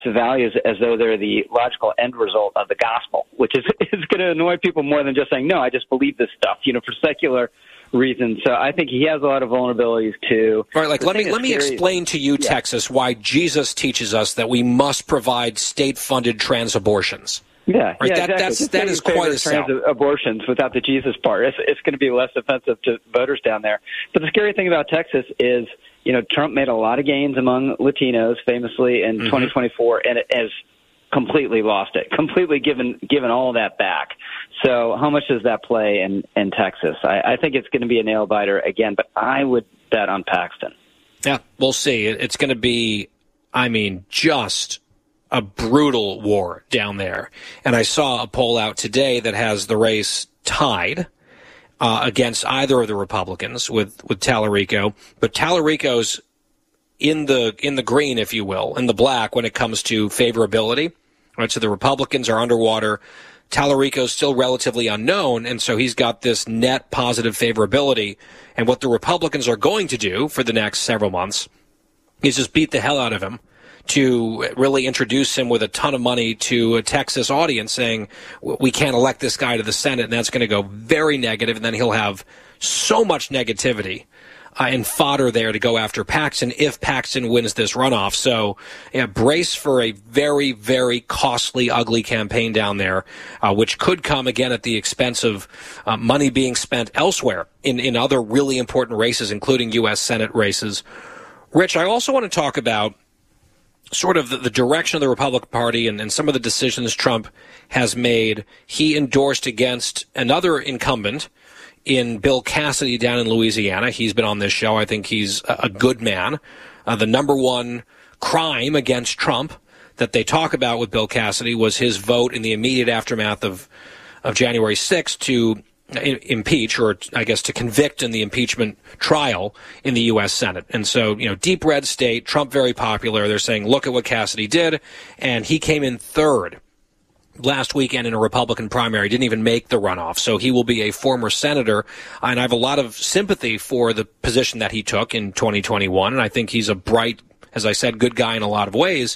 values as though they're the logical end result of the gospel, which is going to annoy people more than just saying, no, I just believe this stuff, for secular reasons. So I think he has a lot of vulnerabilities too. All right, let me explain to you, Texas, why Jesus teaches us that we must provide state-funded trans abortions. Yeah, right? Yeah, exactly. That is quite a sell. Abortions without the Jesus part. It's going to be less offensive to voters down there. But the scary thing about Texas is, Trump made a lot of gains among Latinos, famously in 2024, and it has completely lost it, completely given all that back. So how much does that play in Texas? I think it's going to be a nail biter again, but I would bet on Paxton. Yeah, we'll see. It's going to be, just a brutal war down there. And I saw a poll out today that has the race tied against either of the Republicans with Tallarico, but Tallarico's in the green, if you will, in the black when it comes to favorability. Right, so the Republicans are underwater. Tallarico's still relatively unknown, and so he's got this net positive favorability. And what the Republicans are going to do for the next several months is just beat the hell out of him to really introduce him with a ton of money to a Texas audience saying, we can't elect this guy to the Senate, and that's going to go very negative, and then he'll have so much negativity and fodder there to go after Paxton if Paxton wins this runoff. So, brace for a very, very costly, ugly campaign down there, which could come again at the expense of money being spent elsewhere in other really important races, including U.S. Senate races. Rich, I also want to talk about sort of the direction of the Republican Party and some of the decisions Trump has made. He endorsed against another incumbent in Bill Cassidy down in Louisiana. He's been on this show. I think he's a good man. The number one crime against Trump that they talk about with Bill Cassidy was his vote in the immediate aftermath of January 6th to impeach, or I guess to convict in the impeachment trial in the U.S. Senate. And so, deep red state, Trump very popular. They're saying, look at what Cassidy did. And he came in third last weekend in a Republican primary, didn't even make the runoff. So he will be a former senator. And I have a lot of sympathy for the position that he took in 2021. And I think he's a bright, as I said, good guy in a lot of ways.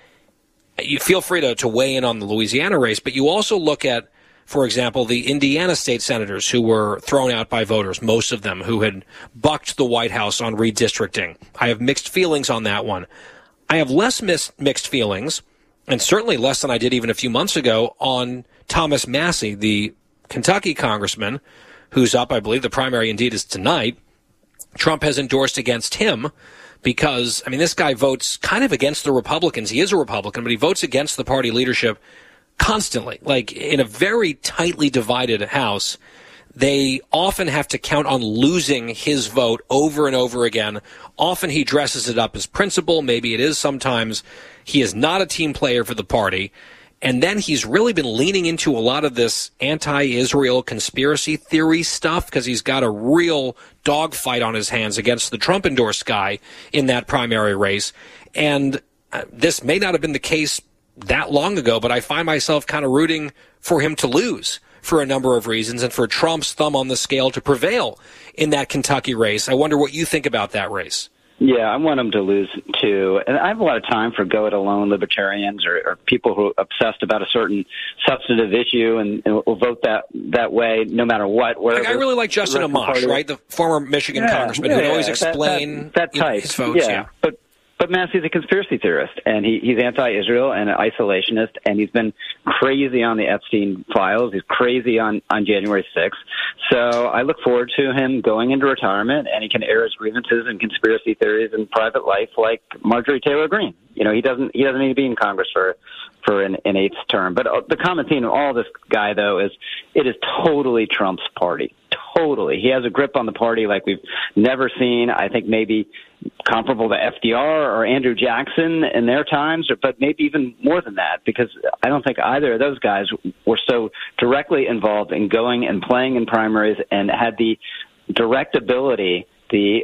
You feel free to weigh in on the Louisiana race, but you also look at, for example, the Indiana state senators who were thrown out by voters, most of them who had bucked the White House on redistricting. I have mixed feelings on that one. I have less mixed feelings, and certainly less than I did even a few months ago, on Thomas Massie, the Kentucky congressman, who's up, I believe the primary indeed is tonight. Trump has endorsed against him because, this guy votes kind of against the Republicans. He is a Republican, but he votes against the party leadership constantly. Like, in a very tightly divided House, they often have to count on losing his vote over and over again. Often he dresses it up as principle. Maybe it is sometimes. He is not a team player for the party. And then he's really been leaning into a lot of this anti-Israel conspiracy theory stuff because he's got a real dogfight on his hands against the Trump-endorsed guy in that primary race. And this may not have been the case that long ago, but I find myself kind of rooting for him to lose for a number of reasons and for Trump's thumb on the scale to prevail in that Kentucky race. I wonder what you think about that race. Yeah, I want him to lose, too. And I have a lot of time for go-it-alone libertarians or people who are obsessed about a certain substantive issue and will vote that way no matter what. I really like Justin Amash, right, the former Michigan congressman who would always explain that type. His votes. Yeah. But Massey's a conspiracy theorist, and he's anti-Israel and an isolationist, and he's been crazy on the Epstein files. He's crazy on January 6th. So I look forward to him going into retirement, and he can air his grievances and conspiracy theories in private life like Marjorie Taylor Greene. He doesn't need to be in Congress for an eighth term. But the common theme of all this guy, though, is it is totally Trump's party. Totally. He has a grip on the party like we've never seen. I think maybe comparable to FDR or Andrew Jackson in their times, but maybe even more than that, because I don't think either of those guys were so directly involved in going and playing in primaries and had the direct ability, the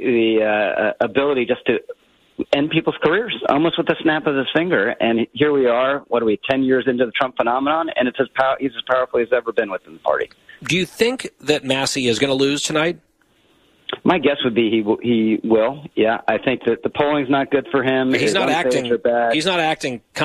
ability just to end people's careers almost with the snap of his finger. And here we are, 10 years into the Trump phenomenon, and he's as powerful as ever been within the party. Do you think that Massie is going to lose tonight? My guess would be he will. Yeah, I think that the polling's not good for him. He's His not own acting. fans are bad. He's not acting